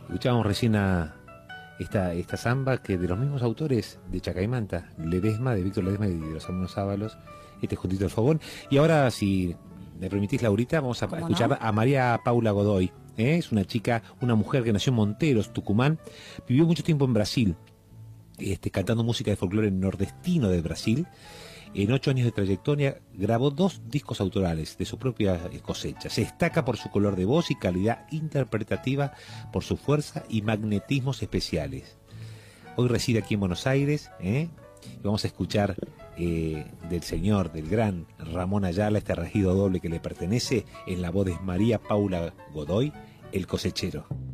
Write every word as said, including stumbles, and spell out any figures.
Escuchábamos recién a esta, esta samba que de los mismos autores de Chacaimanta, Ledesma, de Víctor Ledesma y de los hermanos Ábalos, este Juntito del Fogón. Y ahora, si me permitís, Laurita, vamos a escuchar no? a María Paula Godoy. ¿eh? Es una chica, una mujer que nació en Monteros, Tucumán, vivió mucho tiempo en Brasil, este, cantando música de folclore nordestino de Brasil. En ocho años de trayectoria grabó dos discos autorales de su propia cosecha. Se destaca por su color de voz y calidad interpretativa, por su fuerza y magnetismos especiales. Hoy reside aquí en Buenos Aires, ¿eh? y vamos a escuchar eh, del señor, del gran Ramón Ayala, este regido doble que le pertenece, en la voz de María Paula Godoy, El Cosechero.